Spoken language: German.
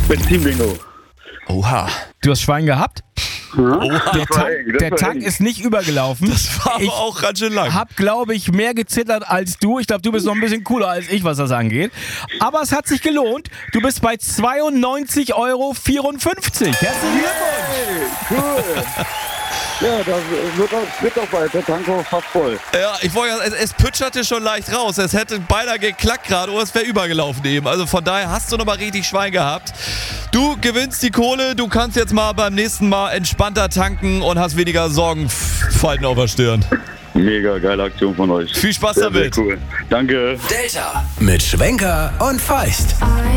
Benzin-Bingo. Oha. Du hast Schwein gehabt? Der Tank ist nicht übergelaufen. Das war aber auch ganz schön lang. Hab, glaube ich, mehr gezittert als du. Ich glaube, du bist noch ein bisschen cooler als ich, was das angeht. Aber es hat sich gelohnt. Du bist bei 92,54 Euro. Herzlichen Glückwunsch. Cool. Ja, das wird doch bald der Tank auch fast voll. Ja, ich wollte, es pütscherte schon leicht raus. Es hätte beinahe geklackt gerade oder es wäre übergelaufen eben. Also von daher hast du nochmal richtig Schwein gehabt. Du gewinnst die Kohle, du kannst jetzt mal beim nächsten Mal entspannter tanken und hast weniger Sorgenfalten auf der Stirn. Mega geile Aktion von euch. Viel Spaß Sehr, damit. sehr cool. Danke. Delta mit Schwenker und Feist.